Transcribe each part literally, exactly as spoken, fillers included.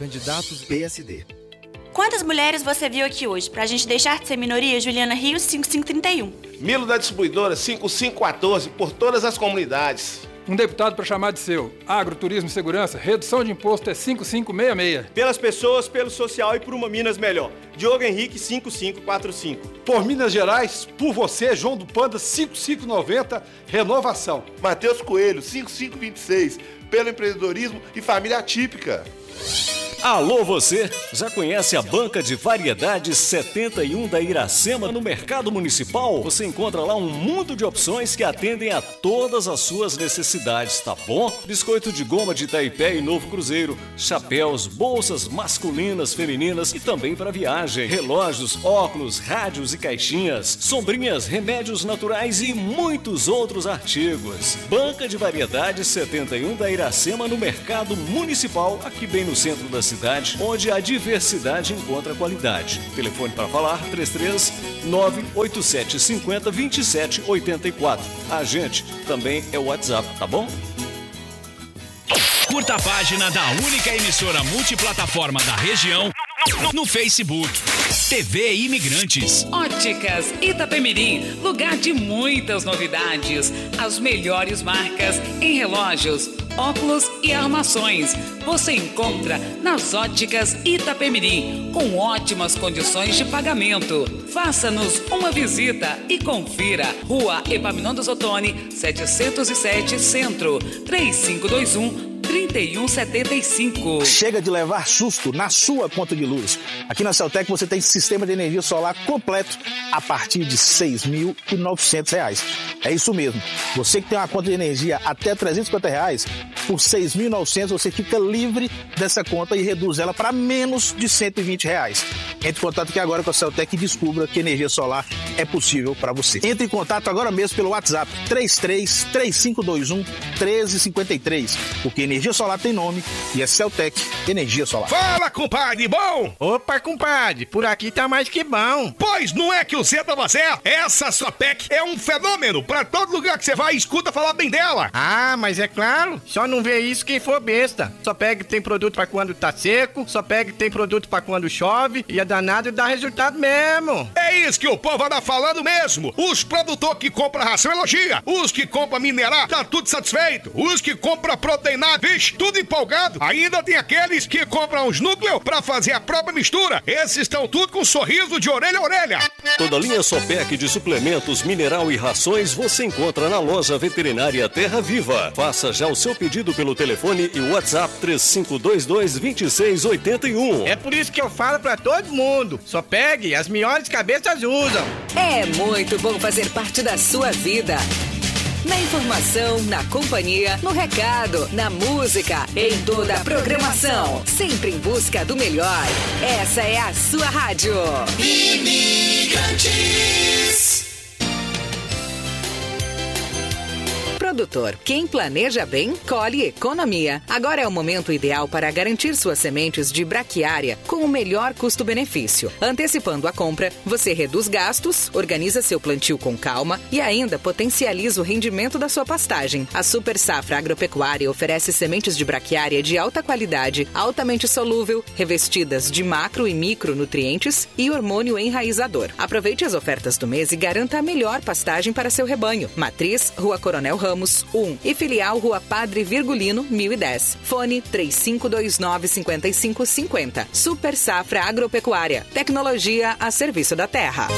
candidatos P S D. Quantas mulheres você viu aqui hoje? Pra gente deixar de ser minoria, Juliana Rios, cinco cinco três um. Milo da Distribuidora, cinco cinco um quatro, por todas as comunidades. Um deputado para chamar de seu. Agro, turismo e segurança, redução de imposto é cinco cinco seis seis. Pelas pessoas, pelo social e por uma Minas melhor. Diogo Henrique, cinco cinco quatro cinco. Por Minas Gerais, por você, João do Panda, cinco cinco nove zero, renovação. Matheus Coelho, cinco cinco dois seis, pelo empreendedorismo e família atípica. Alô você, já conhece a Banca de Variedades setenta e um da Iracema no Mercado Municipal? Você encontra lá um mundo de opções que atendem a todas as suas necessidades, tá bom? Biscoito de goma de Itaipé e Novo Cruzeiro, chapéus, bolsas masculinas, femininas e também para viagem, relógios, óculos, rádios e caixinhas, sombrinhas, remédios naturais e muitos outros artigos. Banca de Variedades setenta e um da Iracema no Mercado Municipal, aqui bem no centro da cidade, onde a diversidade encontra qualidade. Telefone para falar, três três nove oito sete cinco zero dois sete oito quatro. A gente também é o WhatsApp, tá bom? Curta a página da única emissora multiplataforma da região no, no Facebook. T V Imigrantes. Óticas Itapemirim, lugar de muitas novidades. As melhores marcas em relógios, óculos e armações. Você encontra nas Óticas Itapemirim, com ótimas condições de pagamento. Faça-nos uma visita e confira. Rua Epaminondas Ottoni, setecentos e sete, Centro, três cinco dois um trinta e um setenta e cinco. Chega de levar susto na sua conta de luz. Aqui na Celtec você tem sistema de energia solar completo a partir de seis mil e novecentos reais. É isso mesmo. Você que tem uma conta de energia até trezentos e cinquenta reais, por seis mil e novecentos você fica livre dessa conta e reduz ela para menos de cento e vinte reais. Entre em contato aqui agora com a Celtec e descubra que energia solar é possível para você. Entre em contato agora mesmo pelo WhatsApp três três três cinco dois um um três cinco três, porque energia solar tem nome e é Celtec Energia Solar. Fala, compadre, bom? Opa, compadre, por aqui tá mais que bom. Pois não é que o Zé tava certo? Essa Sopec é um fenômeno. Pra todo lugar que você vai, escuta falar bem dela. Ah, mas é claro, só não vê isso quem for besta. Sopec tem produto pra quando tá seco, Sopec tem produto pra quando chove e é danado e dá resultado mesmo. É isso que o povo anda falando mesmo. Os produtores que compram ração elogia. Os que compram minerar, tá tudo satisfeito. Os que compram proteinado, vixe, tudo empolgado. Ainda tem aqueles que compram os núcleos pra fazer a própria mistura. Esses estão tudo com um sorriso de orelha a orelha. Toda a linha Sopec de suplementos, mineral e rações você encontra na loja veterinária Terra Viva. Faça já o seu pedido pelo telefone e WhatsApp três cinco dois dois dois seis oito um. É por isso que eu falo pra todo mundo. Sopec, as melhores cabeças usam. É muito bom fazer parte da sua vida. Na informação, na companhia, no recado, na música, em toda a programação. Sempre em busca do melhor. Essa é a sua rádio. Imigrantes. Produtor, quem planeja bem, colhe economia. Agora é o momento ideal para garantir suas sementes de braquiária com o melhor custo-benefício. Antecipando a compra, você reduz gastos, organiza seu plantio com calma e ainda potencializa o rendimento da sua pastagem. A Super Safra Agropecuária oferece sementes de braquiária de alta qualidade, altamente solúvel, revestidas de macro e micronutrientes e hormônio enraizador. Aproveite as ofertas do mês e garanta a melhor pastagem para seu rebanho. Matriz, Rua Coronel Ramos, um e filial Rua Padre Virgulino, mil e dez. Fone três cinco dois nove cinco cinco cinco zero. Super Safra Agropecuária. Tecnologia a serviço da terra.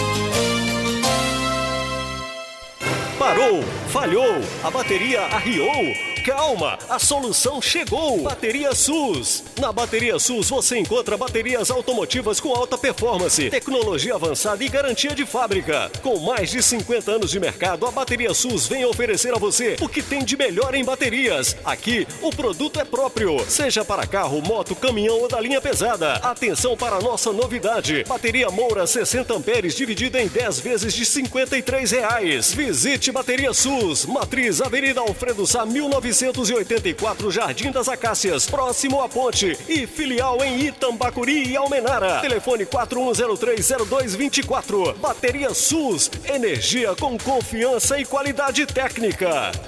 Parou, falhou, a bateria arriou. Calma, a solução chegou. Bateria SUS. Na Bateria SUS você encontra baterias automotivas com alta performance, tecnologia avançada e garantia de fábrica. Com mais de cinquenta anos de mercado, a Bateria SUS vem oferecer a você o que tem de melhor em baterias. Aqui, o produto é próprio, seja para carro, moto, caminhão ou da linha pesada. Atenção para a nossa novidade. Bateria Moura sessenta amperes dividida em dez vezes de cinquenta e três reais. Visite Bateria SUS, Matriz, Avenida Alfredo Sá, mil novecentos e oitenta e quatro, Jardim das Acácias, próximo à ponte, e filial em Itambacuri e Almenara. Telefone quatro um zero três zero dois dois quatro. Bateria SUS, energia com confiança e qualidade técnica.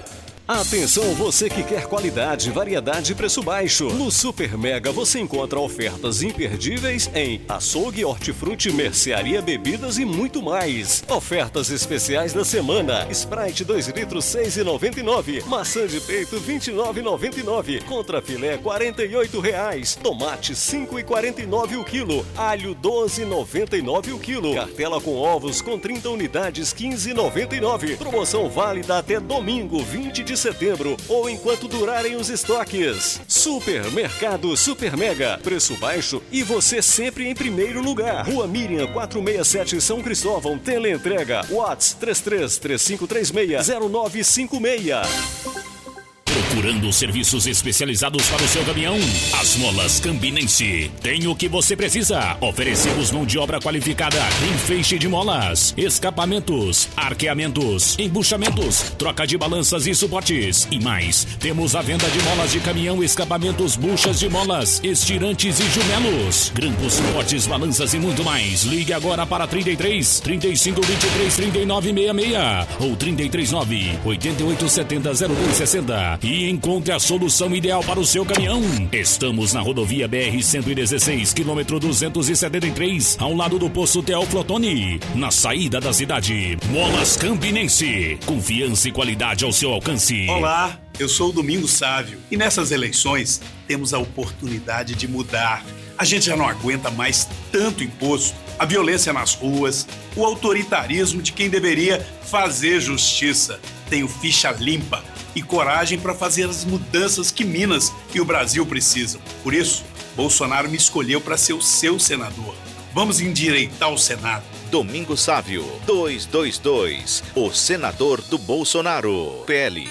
Atenção você que quer qualidade, variedade e preço baixo. No Super Mega você encontra ofertas imperdíveis em açougue, hortifruti, mercearia, bebidas e muito mais. Ofertas especiais da semana. Sprite dois litros seis reais e noventa e nove centavos. Maçã de peito vinte e nove reais e noventa e nove centavos. Contra filé quarenta e oito reais. Tomate cinco reais e quarenta e nove centavos o quilo. Alho doze reais e noventa e nove centavos o quilo. Cartela com ovos com trinta unidades quinze reais e noventa e nove centavos. Promoção válida até domingo vinte de setembro ou enquanto durarem os estoques. Supermercado Super Mega, preço baixo e você sempre em primeiro lugar. Rua Miriam quatrocentos e sessenta e sete, São Cristóvão. Teleentrega WhatsApp três três três cinco três seis zero nove cinco seis. Procurando serviços especializados para o seu caminhão? As Molas Campinense tem o que você precisa. Oferecemos mão de obra qualificada em feixe de molas, escapamentos, arqueamentos, embuchamentos, troca de balanças e suportes e mais. Temos a venda de molas de caminhão, escapamentos, buchas de molas, estirantes e jumelos, grampos, suportes, balanças e muito mais. Ligue agora para trinta e três, trinta e cinco, vinte e três, trinta e nove, sessenta e seis ou trinta e três, nove, oito oito, sete zero, zero dois seis zero e encontre a solução ideal para o seu caminhão. Estamos na rodovia B R cento e dezesseis, quilômetro duzentos e setenta e três, ao lado do posto Teoflotone, na saída da cidade. Molas Campinense, confiança e qualidade ao seu alcance. Olá, eu sou o Domingos Sávio e nessas eleições temos a oportunidade de mudar. A gente já não aguenta mais tanto imposto, a violência nas ruas, o autoritarismo de quem deveria fazer justiça. Tenho ficha limpa e coragem para fazer as mudanças que Minas e o Brasil precisam. Por isso, Bolsonaro me escolheu para ser o seu senador. Vamos endireitar o Senado. Domingos Sávio, duzentos e vinte e dois, o senador do Bolsonaro, P L.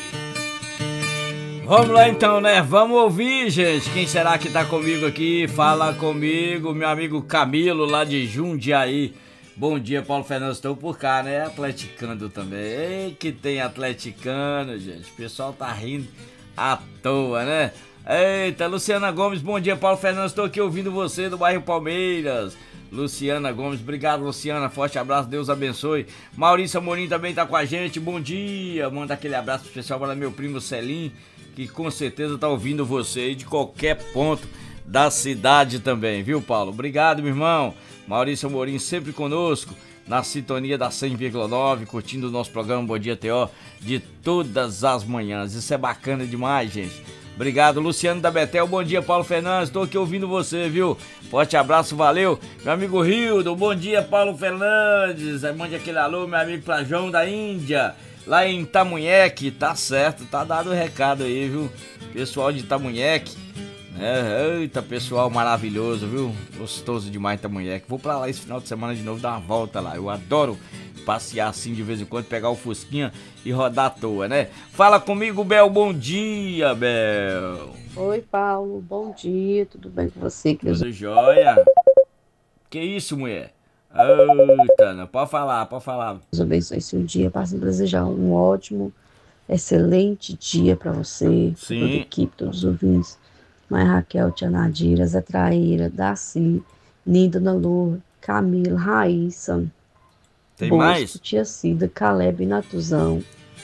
Vamos lá então, né? Vamos ouvir, gente. Quem será que tá comigo aqui? Fala comigo, meu amigo Camilo, lá de Jundiaí. Bom dia, Paulo Fernando, estou por cá, né? Atleticano também. Ei, que tem atleticano, gente. O pessoal tá rindo à toa, né? Eita, Luciana Gomes, bom dia, Paulo Fernando, estou aqui ouvindo você do bairro Palmeiras. Luciana Gomes, obrigado, Luciana, forte abraço, Deus abençoe. Maurício Amorim também tá com a gente, bom dia. Manda aquele abraço especial para meu primo Celim, que com certeza tá ouvindo você aí de qualquer ponto da cidade também, viu, Paulo? Obrigado, meu irmão. Maurício Amorim sempre conosco, na sintonia da cem vírgula nove, curtindo o nosso programa Bom Dia T O de todas as manhãs. Isso é bacana demais, gente. Obrigado, Luciano da Betel. Bom dia, Paulo Fernandes. Estou aqui ouvindo você, viu? Forte abraço, valeu. Meu amigo Rildo, bom dia, Paulo Fernandes. Mande aquele alô, meu amigo pra João da Índia, lá em Itamunheque. Tá certo, tá dado o recado aí, viu? Pessoal de Itamunheque. É, eita, pessoal maravilhoso, viu? Gostoso demais Itamunheque. Vou pra lá esse final de semana de novo, dar uma volta lá. Eu adoro passear assim de vez em quando, pegar o fusquinha e rodar à toa, né? Fala comigo, Bel. Bom dia, Bel. Oi, Paulo. Bom dia. Tudo bem com você? Tudo jóia? Que isso, mulher? Eita, não. Pode falar, pode falar. Deus abençoe seu dia. Passo a desejar um ótimo, excelente dia pra você. Sim. Toda a equipe, todos os ouvintes. Mãe Raquel, Tia Nadira, Zé Traíra, Darcy, Ninda, Dona Lourdes, Camila, Raíssa. Tem Bosco, mais? Tia Cida, Caleb, Natuzão,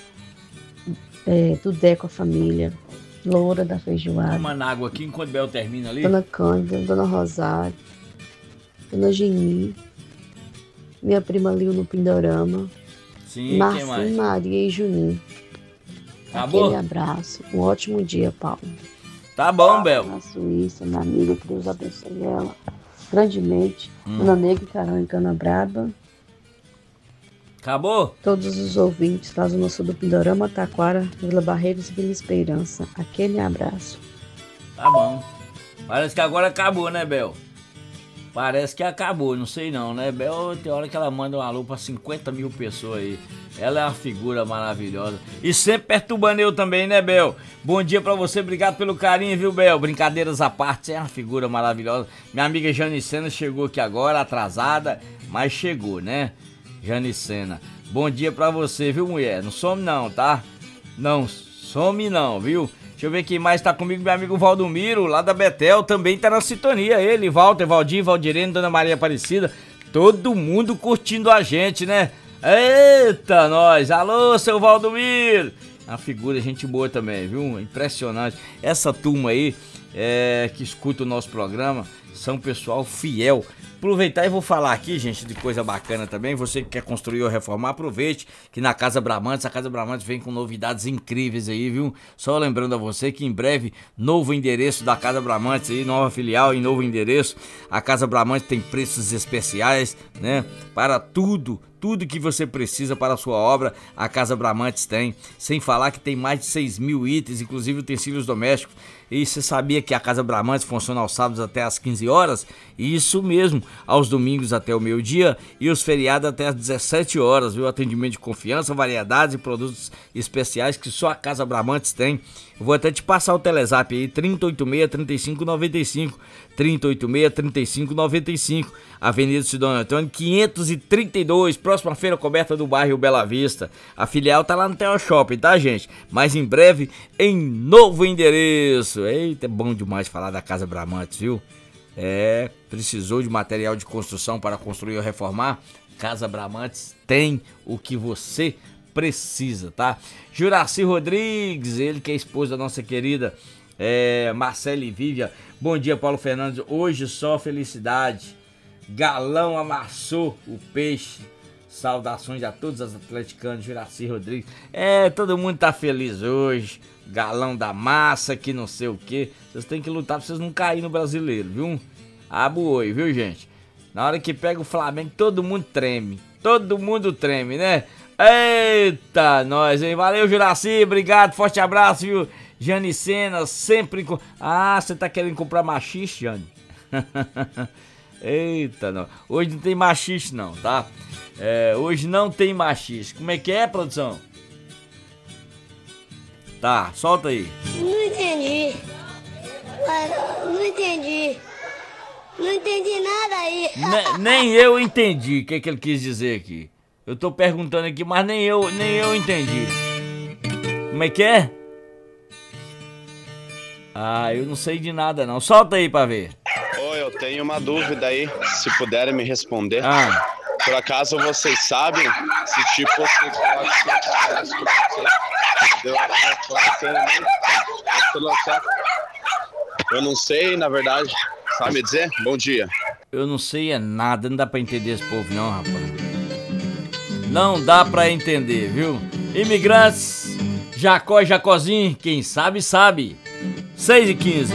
é, Dudé com a família, Loura da Feijoada. Tomando água aqui enquanto o Bel termina ali. Dona Cândida, Dona Rosário, Dona Geni, minha prima Lil no Pindorama, Sim, Marcinho, quem mais? Maria e Juninho. Acabou? Aquele abraço, um ótimo dia, Paulo. Tá bom, Bel. Na Suíça, minha amiga, que Deus abençoe ela grandemente. Hum. Dona Negra e Carol em Canabraba. Acabou? Todos os ouvintes lá do nosso do Pindorama, Taquara, Vila Barreiros e Vila Esperança. Aquele abraço. Tá bom. Parece que agora acabou, né, Bel? Parece que acabou, não sei não, né? Bel, tem hora que ela manda um alô pra cinquenta mil pessoas aí. Ela é uma figura maravilhosa. E sempre perturbando eu também, né, Bel? Bom dia pra você, obrigado pelo carinho, viu, Bel? Brincadeiras à parte, você é uma figura maravilhosa. Minha amiga Janicena chegou aqui agora, atrasada, mas chegou, né? Janicena, bom dia pra você, viu, mulher? Não some não, tá? Não some não, viu? Deixa eu ver quem mais tá comigo, meu amigo Valdomiro, lá da Betel, também tá na sintonia. Ele, Walter, Valdir, Valdirene, Dona Maria Aparecida, todo mundo curtindo a gente, né? Eita, nós! Alô, seu Valdomiro! Uma figura, gente boa também, viu? Impressionante. Essa turma aí é, que escuta o nosso programa são pessoal fiel. Aproveitar e vou falar aqui, gente, de coisa bacana também. Você que quer construir ou reformar, aproveite que na Casa Bramantes, a Casa Bramantes vem com novidades incríveis aí, viu? Só lembrando a você que em breve, novo endereço da Casa Bramantes aí, nova filial em novo endereço. A Casa Bramantes tem preços especiais, né? Para tudo, tudo que você precisa para a sua obra, a Casa Bramantes tem. Sem falar que tem mais de seis mil itens, inclusive utensílios domésticos. E você sabia que a Casa Bramantes funciona aos sábados até às quinze horas? Isso mesmo, aos domingos até o meio-dia e os feriados até às dezessete horas, viu? Atendimento de confiança, variedades e produtos especiais que só a Casa Bramantes tem. Eu vou até te passar o Telezap aí, trinta e oito seis, trinta e cinco noventa e cinco, trinta e oito seis, trinta e cinco noventa e cinco, Avenida Sidônio Antônio, quinhentos e trinta e dois, próxima feira coberta do bairro Bela Vista. A filial tá lá no Teo Shopping, tá, gente? Mas em breve, em novo endereço. Eita, é bom demais falar da Casa Bramantes, viu? É, precisou de material de construção para construir ou reformar? Casa Bramantes tem o que você precisa, tá? Juraci Rodrigues, ele que é esposa da nossa querida é, Marcele Vívia. Bom dia, Paulo Fernandes. Hoje só felicidade. Galão amassou o peixe. Saudações a todos os atleticanos. Juraci Rodrigues. É, todo mundo tá feliz hoje. Galão da massa, que não sei o que. Vocês têm que lutar pra vocês não caírem no brasileiro, viu? Abooi, viu, gente? Na hora que pega o Flamengo, todo mundo treme. Todo mundo treme, né? Eita, nós, hein? Valeu, Juraci, obrigado, forte abraço, viu? Janicena, sempre... Com... Ah, você tá querendo comprar machixe, Jane? Eita, não. Hoje não tem machixe, não, tá? É, hoje não tem machixe. Como é que é, produção? Tá, solta aí. Não entendi. Não entendi. Não entendi nada aí. Ne, nem eu entendi o que, que ele quis dizer aqui. Eu tô perguntando aqui, mas nem eu, nem eu entendi. Como é que é? Ah, eu não sei de nada não. Solta aí pra ver. Oi, eu tenho uma dúvida aí, se puderem me responder. Ah. Por acaso vocês sabem se tipo você eu não sei, na verdade. Sabe me dizer? Bom dia. Eu não sei é nada, não dá pra entender esse povo não, rapaz. Não dá pra entender, viu? Imigrantes, Jacó e Jacozinho, quem sabe, sabe. seis e quinze.